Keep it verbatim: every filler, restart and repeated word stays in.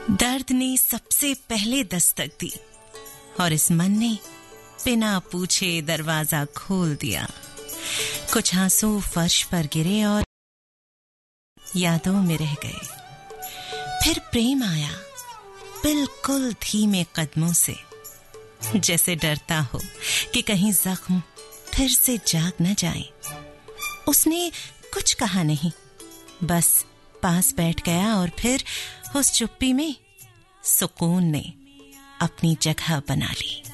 दर्द ने सबसे पहले दस्तक दी और इस मन ने बिना पूछे दरवाजा खोल दिया। कुछ आंसू फर्श पर गिरे और यादों में रह गए। फिर प्रेम आया, बिल्कुल धीमे कदमों से, जैसे डरता हो कि कहीं जख्म फिर से जाग न जाए। उसने कुछ कहा नहीं, बस पास बैठ गया और फिर उस चुप्पी में सुकून ने अपनी जगह बना ली।